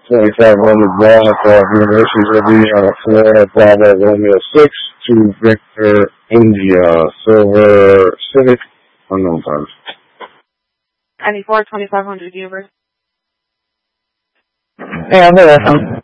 2500 Wildfire University will be Florida Bravo Romeo 6 to Victor India. Silver Civic, unknown times. 94, 2500 University. Hey, I'm there.